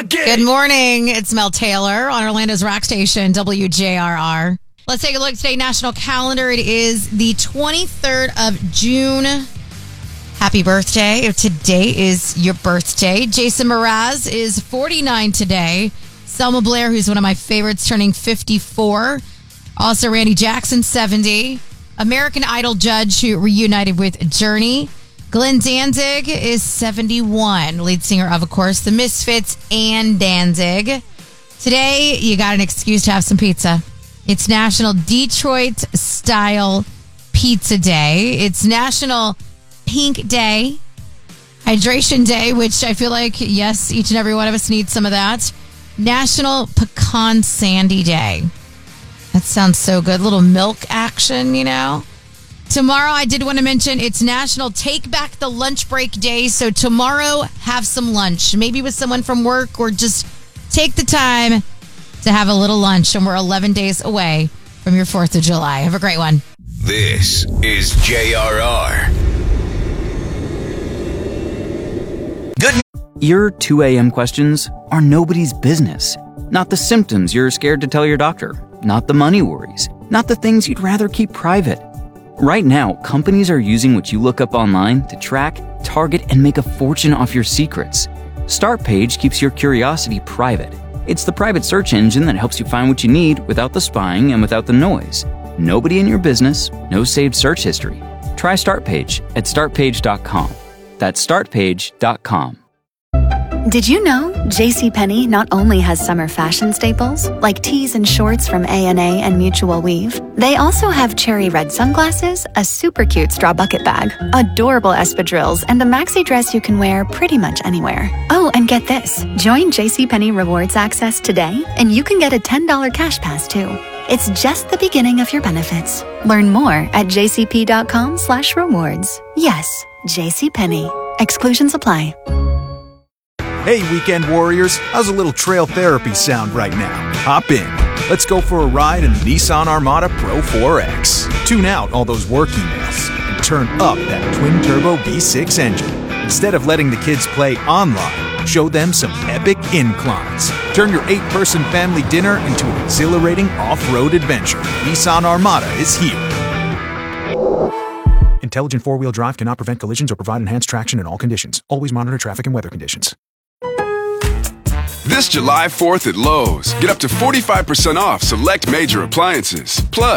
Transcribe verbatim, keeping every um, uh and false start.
Good morning. It's Mel Taylor on Orlando's rock station, W J R R. Let's take a look at today's national calendar. It is the twenty-third of June. Happy birthday. If today is your birthday. Jason Mraz is forty-nine today. Selma Blair, who's one of my favorites, turning fifty-four. Also Randy Jackson, seventy. American Idol judge who reunited with Journey. Glenn Danzig is seventy-one, lead singer of, of course, The Misfits and Danzig. Today, you got an excuse to have some pizza. It's National Detroit-Style Pizza Day. It's National Pink Day, Hydration Day, which I feel like, yes, each and every one of us needs some of that. National Pecan Sandy Day. That sounds so good. Little milk action, you know? Tomorrow, I did want to mention, it's National Take Back the Lunch Break Day. So tomorrow, have some lunch. Maybe with someone from work, or just take the time to have a little lunch. And we're eleven days away from your fourth of July. Have a great one. This is J R R. Good. Your two a.m. questions are nobody's business. Not the symptoms you're scared to tell your doctor. Not the money worries. Not the things you'd rather keep private. Right now, companies are using what you look up online to track, target, and make a fortune off your secrets. Startpage keeps your curiosity private. It's the private search engine that helps you find what you need without the spying and without the noise. Nobody in your business, no saved search history. Try Startpage at start page dot com. That's start page dot com. Did you know JCPenney not only has summer fashion staples, like tees and shorts from A and A and Mutual Weave, they also have cherry red sunglasses, a super cute straw bucket bag, adorable espadrilles, and a maxi dress you can wear pretty much anywhere. Oh, and get this. Join JCPenney Rewards Access today, and you can get a ten dollars cash pass, too. It's just the beginning of your benefits. Learn more at jcp.com slash rewards. Yes, JCPenney. Exclusions apply. Hey, weekend warriors, how's a little trail therapy sound right now? Hop in. Let's go for a ride in the Nissan Armada Pro four X. Tune out all those work emails and turn up that twin-turbo V six engine. Instead of letting the kids play online, show them some epic inclines. Turn your eight-person family dinner into an exhilarating off-road adventure. Nissan Armada is here. Intelligent four-wheel drive cannot prevent collisions or provide enhanced traction in all conditions. Always monitor traffic and weather conditions. This July fourth at Lowe's, get up to forty-five percent off select major appliances. Plus,